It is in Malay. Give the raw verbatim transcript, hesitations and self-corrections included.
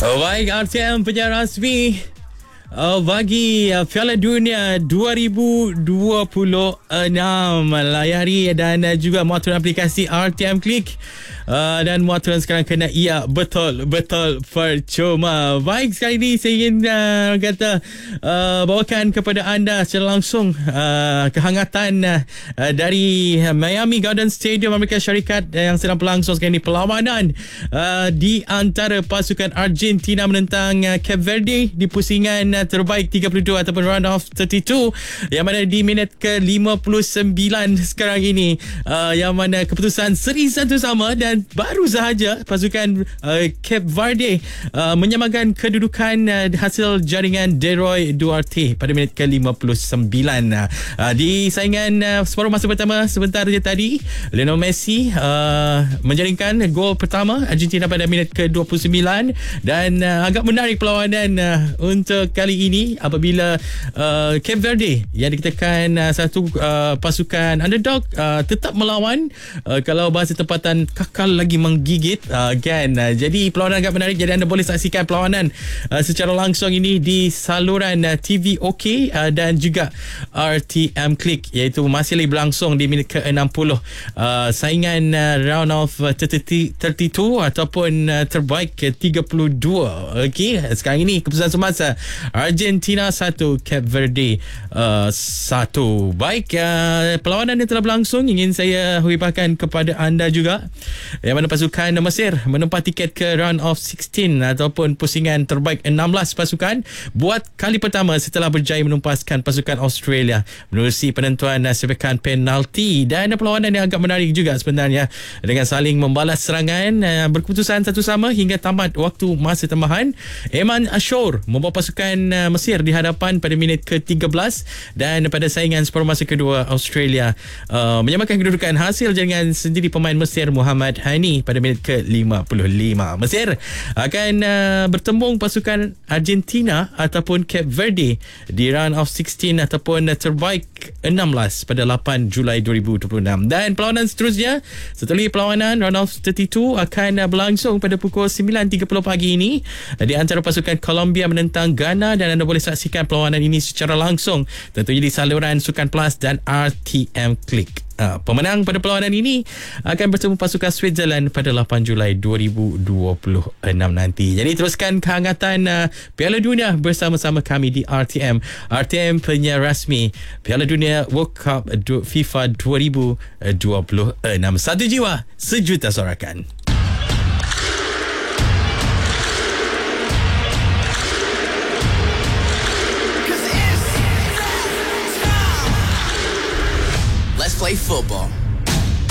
Oh, baik, R T M penyiar rasmi uh, bagi uh, Piala Dunia dua ribu dua puluh enam. Layari dan uh, juga muaturan aplikasi R T M Click. Uh, dan muaturan sekarang kena iya betul-betul percuma. Baik, sekali ini saya ingin uh, kata uh, bawakan kepada anda secara langsung uh, kehangatan uh, dari Miami Garden Stadium Amerika Syarikat yang sedang berlangsung sekarang ini, perlawanan uh, di antara pasukan Argentina menentang uh, Cape Verde di pusingan uh, terbaik tiga puluh dua ataupun round of tiga puluh dua, yang mana di minit ke lima puluh sembilan sekarang ini, uh, yang mana keputusan seri satu sama, dan baru sahaja pasukan uh, Cape Verde uh, menyamakan kedudukan uh, hasil jaringan Deroy Duarte pada minit ke lima puluh sembilan. Uh, di saingan uh, separuh masa pertama sebentar saja tadi, Lionel Messi uh, menjaringkan gol pertama Argentina pada minit ke dua puluh sembilan, dan uh, agak menarik perlawanan uh, untuk kali ini apabila uh, Cape Verde yang dikatakan uh, satu uh, pasukan underdog uh, tetap melawan, uh, kalau bahasa tempatan kakak lagi menggigit uh, kan. Uh, jadi perlawanan agak menarik. Jadi anda boleh saksikan perlawanan uh, secara langsung ini di saluran uh, T V OK uh, dan juga R T M Click, iaitu masih lagi berlangsung di minit ke enam puluh, uh, saingan uh, round of uh, tiga puluh dua ataupun uh, terbaik ke tiga puluh dua. Okey, sekarang ini keputusan semasa Argentina satu, Cape Verde uh, satu. Baik, uh, perlawanan yang telah berlangsung ingin saya hibahkan kepada anda juga, yang mana pasukan Mesir menempah tiket ke round of enam belas ataupun pusingan terbaik enam belas pasukan buat kali pertama setelah berjaya menumpaskan pasukan Australia menerusi penentuan sepakan penalti. Dan perlawanan yang agak menarik juga sebenarnya, dengan saling membalas serangan berkeputusan satu sama hingga tamat waktu masa tambahan. Eman Ashur membawa pasukan Mesir di hadapan pada minit ke tiga belas, dan pada saingan separuh masa kedua Australia uh, menyamakan kedudukan hasil jaringan sendiri pemain Mesir Muhammad Hani pada minit ke lima puluh lima. Mesir akan uh, bertembung pasukan Argentina ataupun Cape Verde di round of enam belas ataupun uh, terbaik enam belas pada lapan Julai dua ribu dua puluh enam. Dan perlawanan seterusnya setelah perlawanan round of tiga puluh dua akan uh, berlangsung pada pukul sembilan tiga puluh pagi ini uh, di antara pasukan Colombia menentang Ghana, dan anda boleh saksikan perlawanan ini secara langsung tentunya di saluran Sukan Plus dan R T M Click. Uh, pemenang pada perlawanan ini akan bertemu pasukan Switzerland pada lapan Julai dua ribu dua puluh enam nanti. Jadi teruskan kehangatan uh, Piala Dunia bersama-sama kami di R T M. R T M penyiar rasmi Piala Dunia World Cup FIFA dua ribu dua puluh enam. Satu jiwa, sejuta sorakan. Let's play football.